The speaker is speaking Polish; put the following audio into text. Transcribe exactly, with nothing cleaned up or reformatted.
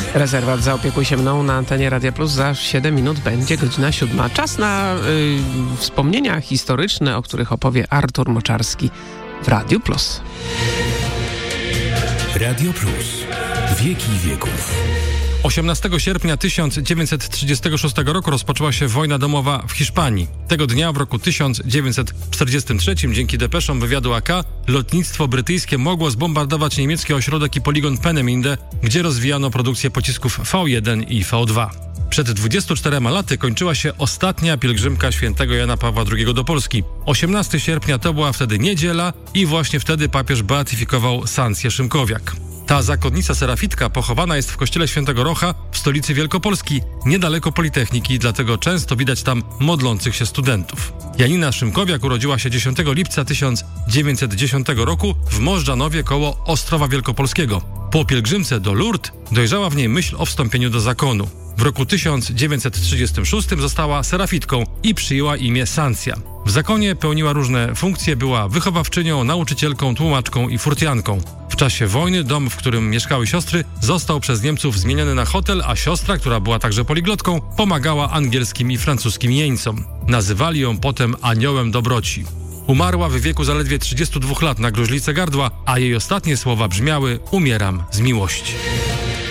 Rezerwat Zaopiekuj się mną na antenie Radia Plus. Za siedem minut będzie godzina siódma. Czas na y, wspomnienia historyczne, o których opowie Artur Moczarski w Radiu Plus. Radio Plus. Wieki wieków. osiemnastego sierpnia tysiąc dziewięćset trzydziestego szóstego roku rozpoczęła się wojna domowa w Hiszpanii. Tego dnia w roku tysiąc dziewięćset czterdziestym trzecim dzięki depeszom wywiadu A K lotnictwo brytyjskie mogło zbombardować niemiecki ośrodek i poligon Peenemünde, gdzie rozwijano produkcję pocisków V jeden i V dwa. Przed dwudziestoma czterema laty kończyła się ostatnia pielgrzymka świętego Jana Pawła drugiego do Polski. osiemnastego sierpnia to była wtedy niedziela i właśnie wtedy papież beatyfikował Sancję Szymkowiak. Ta zakonnica serafitka pochowana jest w kościele Świętego Rocha w stolicy Wielkopolski, niedaleko Politechniki, dlatego często widać tam modlących się studentów. Janina Szymkowiak urodziła się dziesiątego lipca tysiąc dziewięćset dziesiątego roku w Możdżanowie koło Ostrowa Wielkopolskiego. Po pielgrzymce do Lourdes dojrzała w niej myśl o wstąpieniu do zakonu. W roku tysiąc dziewięćset trzydziestym szóstym została serafitką i przyjęła imię Sancja. W zakonie pełniła różne funkcje, była wychowawczynią, nauczycielką, tłumaczką i furtianką. W czasie wojny dom, w którym mieszkały siostry, został przez Niemców zmieniony na hotel, a siostra, która była także poliglotką, pomagała angielskim i francuskim jeńcom. Nazywali ją potem aniołem dobroci. Umarła w wieku zaledwie trzydziestu dwóch lat na gruźlicę gardła, a jej ostatnie słowa brzmiały: umieram z miłości.